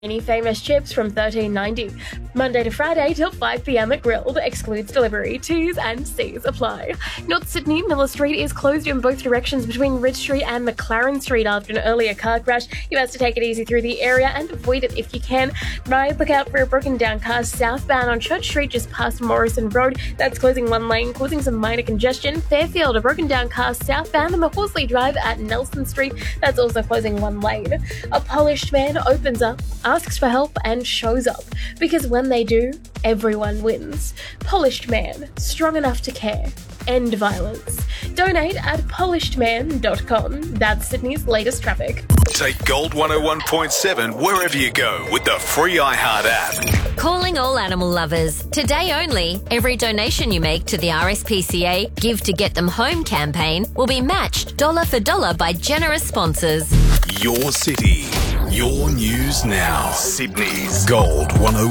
Any famous chips from $13.90. Monday to Friday till 5 p.m. at Grilled. Excludes delivery. T's and C's apply. North Sydney, Miller Street is closed in both directions between Ridge Street and McLaren Street after an earlier car crash. You best to take it easy through the area and avoid it if you can. Right, look out for a broken down car southbound on Church Street just past Morrison Road. That's closing one lane, causing some minor congestion. Fairfield, a broken down car southbound on the Horsley Drive at Nelson Street. That's also closing one lane. A polished man opens up, asks for help and shows up, because when they do, everyone wins. Polished Man, strong enough to care. End violence. Donate at polishedman.com. That's Sydney's latest traffic. Take Gold 101.7 wherever you go with the free iHeart app. Calling all animal lovers. Today only, every donation you make to the RSPCA Give to Get Them Home campaign will be matched dollar for dollar by generous sponsors. Your city, your news now. Sydney's Gold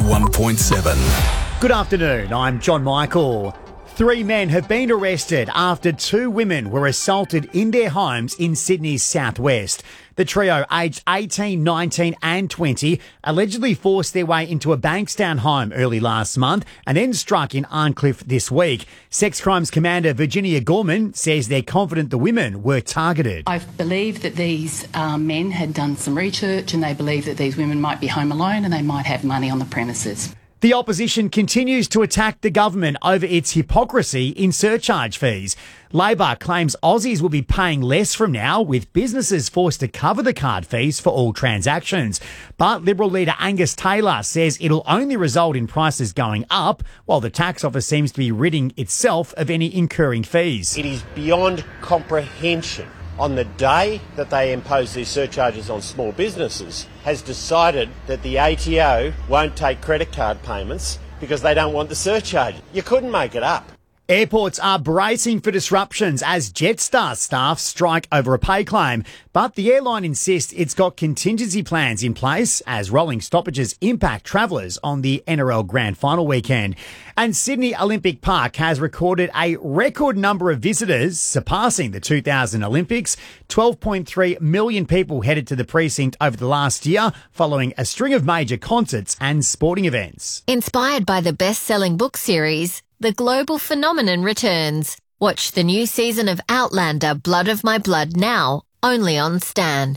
101.7. Good afternoon, I'm John Michael. 3 men have been arrested after 2 women were assaulted in their homes in Sydney's southwest. The trio, aged 18, 19 and 20, allegedly forced their way into a Bankstown home early last month and then struck in Arncliffe this week. Sex Crimes Commander Virginia Gorman says they're confident the women were targeted. I believe that these men had done some research and they believe that these women might be home alone and they might have money on the premises. The opposition continues to attack the government over its hypocrisy in surcharge fees. Labor claims Aussies will be paying less from now, with businesses forced to cover the card fees for all transactions. But Liberal leader Angus Taylor says it'll only result in prices going up, while the tax office seems to be ridding itself of any incurring fees. It is beyond comprehension. On the day that they impose these surcharges on small businesses, has decided that the ATO won't take credit card payments because they don't want the surcharge. You couldn't make it up. Airports are bracing for disruptions as Jetstar staff strike over a pay claim, but the airline insists it's got contingency plans in place as rolling stoppages impact travellers on the NRL Grand Final weekend. And Sydney Olympic Park has recorded a record number of visitors, surpassing the 2000 Olympics. 12.3 million people headed to the precinct over the last year, following a string of major concerts and sporting events. Inspired by the best-selling book series, The Global Phenomenon returns. Watch the new season of Outlander, Blood of My Blood now, only on Stan.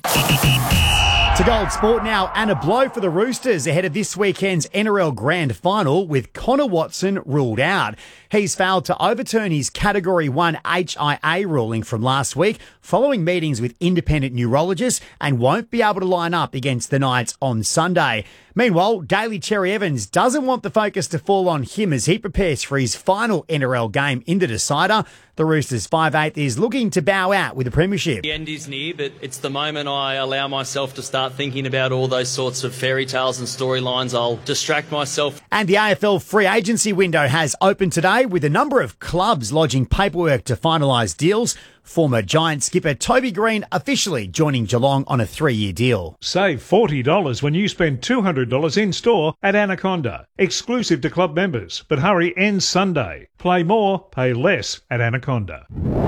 To Gold Sport now, and a blow for the Roosters ahead of this weekend's NRL Grand Final with Connor Watson ruled out. He's failed to overturn his Category 1 HIA ruling from last week following meetings with independent neurologists and won't be able to line up against the Knights on Sunday. Meanwhile, Daly Cherry Evans doesn't want the focus to fall on him as he prepares for his final NRL game in the decider. The Roosters 5'8" is looking to bow out with the premiership. The end is near, but it's the moment I allow myself to start thinking about all those sorts of fairy tales and storylines. I'll distract myself. And the AFL free agency window has opened today with a number of clubs lodging paperwork to finalise deals. Former Giant skipper Toby Green officially joining Geelong on a 3-year deal. Save $40 when you spend $200 in-store at Anaconda. Exclusive to club members. But hurry, ends Sunday. Play more, pay less at Anaconda.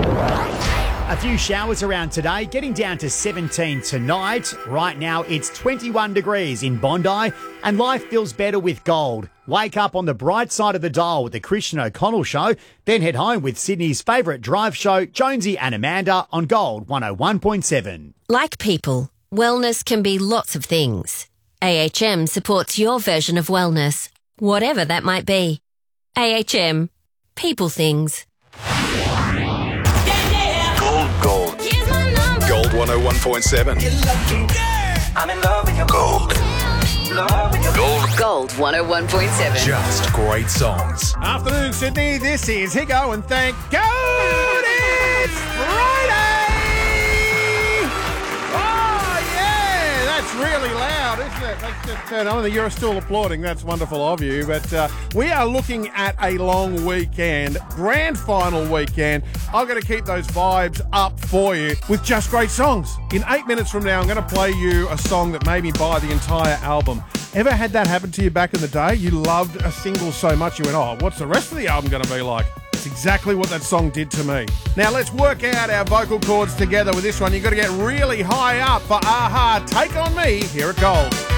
A few showers around today, getting down to 17 tonight. Right now it's 21 degrees in Bondi and life feels better with Gold. Wake up on the bright side of the dial with the Christian O'Connell Show, then head home with Sydney's favourite drive show, Jonesy and Amanda, on Gold 101.7. Like people, wellness can be lots of things. AHM supports your version of wellness, whatever that might be. AHM. People things. Gold. Gold 101.7. I'm in love with your Gold. Gold 101.7. Just great songs. Afternoon, Sydney. This is Higo, and thank God it's Friday! Oh, yeah! That's really loud, isn't it? Let's just turn on. You're still applauding. That's wonderful of you. But we are looking at a long weekend, grand final weekend. I've got to keep those vibes up for you with just great songs. In 8 minutes from now, I'm going to play you a song that made me buy the entire album. Ever had that happen to you back in the day? You loved a single so much you went, oh, what's the rest of the album going to be like? That's exactly what that song did to me. Now let's work out our vocal cords together with this one. You've got to get really high up for AHA. Take On Me. Here it goes.